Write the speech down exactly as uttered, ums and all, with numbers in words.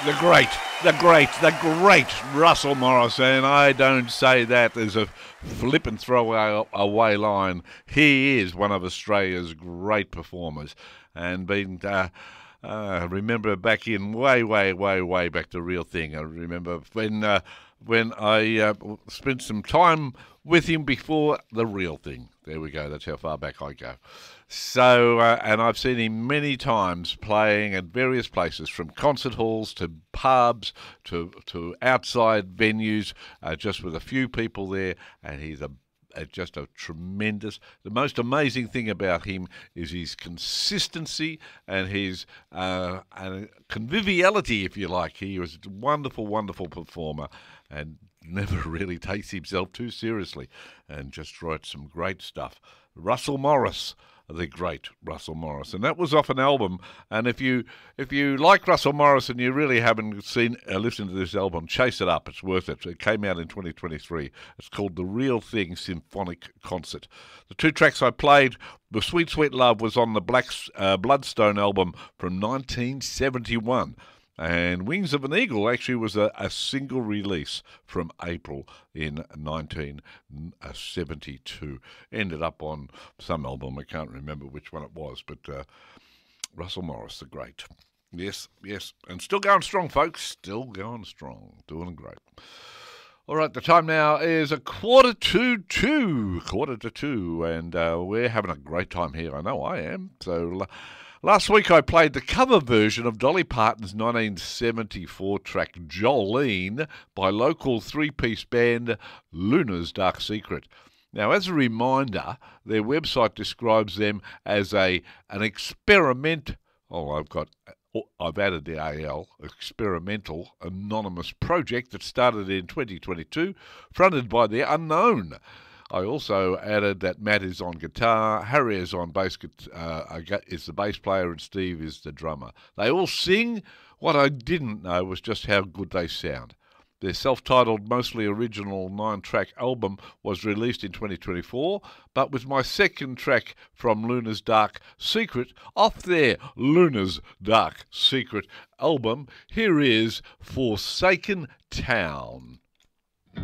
The great, the great, the great Russell Morris, and I don't say that as a flippant throwaway away line. He is one of Australia's great performers, and been. Uh, uh, remember back in way, way, way, way back to Real Thing. I remember when uh, when I uh, spent some time with him before the Real Thing. There we go. That's how far back I go. So, uh, and I've seen him many times playing at various places, from concert halls to pubs to to outside venues, uh, just with a few people there. And he's a, a just a tremendous. The most amazing thing about him is his consistency and his uh, and conviviality, if you like. He was a wonderful, wonderful performer, and never really takes himself too seriously, and just writes some great stuff. Russell Morris, the great Russell Morris, and that was off an album. And if you if you like Russell Morris and you really haven't seen uh, listened to this album, chase it up. It's worth it. It came out in twenty twenty-three. It's called The Real Thing Symphonic Concert. The two tracks I played, The Sweet Sweet Love, was on the Black uh, Bloodstone album from nineteen seventy-one. And Wings of an Eagle actually was a, a single release from April in nineteen seventy-two. Ended up on some album, I can't remember which one it was, but uh, Russell Morris, the great. Yes, yes, and still going strong, folks, still going strong, doing great. All right, the time now is a quarter to two, quarter to two, and uh, we're having a great time here. I know I am, so... Last week I played the cover version of Dolly Parton's nineteen seventy-four track Jolene by local three-piece band Luna's Dark Secret. Now, as a reminder, their website describes them as a an experiment. Oh, I've got I've added the A L, experimental anonymous project that started in twenty twenty-two, fronted by the Unknown. I also added that Matt is on guitar, Harry is on bass, uh, is the bass player, and Steve is the drummer. They all sing. What I didn't know was just how good they sound. Their self-titled, mostly original nine-track album was released in twenty twenty-four, but with my second track from Luna's Dark Secret off their Luna's Dark Secret album, here is Forsaken Town.